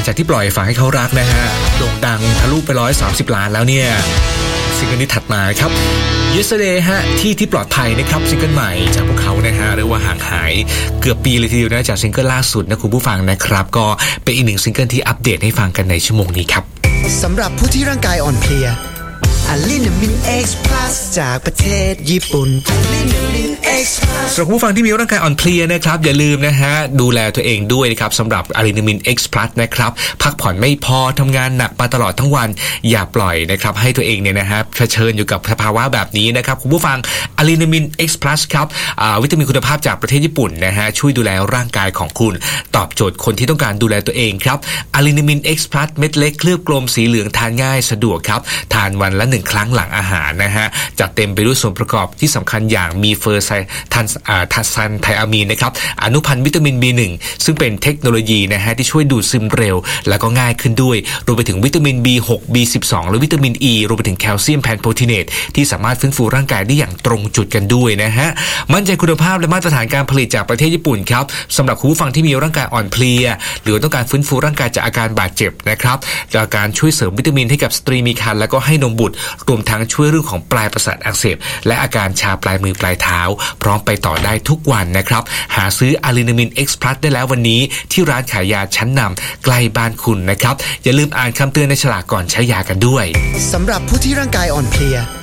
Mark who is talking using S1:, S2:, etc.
S1: จากที่ปล่อยฝังให้เขารักนะฮะโด่งดังทะลุไป130 ล้านแล้วเนี่ยซิงเกิลนี้ถัดมาครับ Yesterday ฮะที่ปลอดภัยนะครับซิงเกิลใหม่จากพวกเขานะฮะเรียกว่าห่างหายเกือบปีเลยทีเดียวนะจากซิงเกิลล่าสุดนะคุณผู้ฟังนะครับก็เป็นอีกหนึ่งซิงเกิลที่อัปเดตให้ฟังกันในชั่วโมงนี้ครับ
S2: สำหรับผู้ที่ร่างกายอ่อนเพลียอะลินามิน X Plus จากประเทศญี่ปุ่นอะลินามิน X Plus
S1: สำหรับผู้ฟังที่มีร่างกายอ่อนเพลียนะครับอย่าลืมนะฮะดูแลตัวเองด้วยนะครับสำหรับอะลินามิน X Plus นะครับพักผ่อนไม่พอทำงานหนักมาตลอดทั้งวันอย่าปล่อยนะครับให้ตัวเองเนี่ยนะฮะเผชิญอยู่กับภาวะแบบนี้นะครับคุณผู้ฟังอะลินามิน X Plus ครับวิตามินคุณภาพจากประเทศญี่ปุ่นนะฮะช่วยดูแลร่างกายของคุณตอบโจทย์คนที่ต้องการดูแลตัวเองครับอะลินามิน X Plus เม็ดเล็กเคลือบกลมสีเหลืองทานง่ายสะดวกครับทานวันละ1 ครั้งหลังอาหารนะฮะจัดเต็มไปด้วยส่วนประกอบที่สำคัญอย่างมีเฟอร์ซันไทอะมีนนะครับอนุพันธ์วิตามิน B1 ซึ่งเป็นเทคโนโลยีนะฮะที่ช่วยดูดซึมเร็วแล้วก็ง่ายขึ้นด้วยรวมไปถึงวิตามิน B6 B12 และวิตามิน E รวมไปถึงแคลเซียมแพนโพทิเนตที่สามารถฟื้นฟูร่างกายได้อย่างตรงจุดกันด้วยนะฮะมั่นใจคุณภาพและมาตรฐานการผลิตจากประเทศญี่ปุ่นครับสำหรับคุณผู้ฟังที่มีร่างกายอ่อนเพลียหรือต้องการฟื้นฟูร่างกายจากอาการบาดเจ็บนะครับจากการช่วยเสริมวิตามินให้กับสตรีมีครรภ์แล้วก็ให้นมบุตรรวมทั้งช่วยเรื่องของปลายประสาทอักเสบและอาการชาปลายมือปลายเท้าพร้อมไปต่อได้ทุกวันนะครับหาซื้ออะลินามิน X Plus ได้แล้ววันนี้ที่ร้านขายยาชั้นนำใกล้บ้านคุณนะครับอย่าลืมอ่านคำเตือนในฉลากก่อนใช้ยากันด้วย
S2: สำหรับผู้ที่ร่างกายอ่อนเพลีย